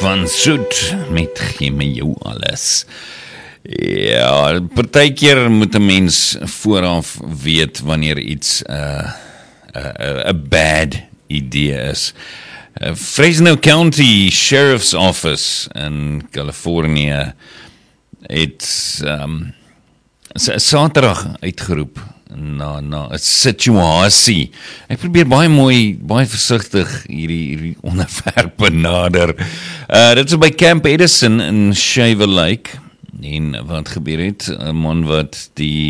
van Soet met Gee my jou alles. Ja, partykeer moet 'n mens vooraf weet wanneer iets 'n bad idee is. Fresno County Sheriff's Office in Californië het Saterdag uitgeroep na 'n situasie. Ek probeer baie versigtig hierdie onderwerp benader. Dit is by Camp Edison in Shaver Lake. En wat gebeur het? 'n man wat die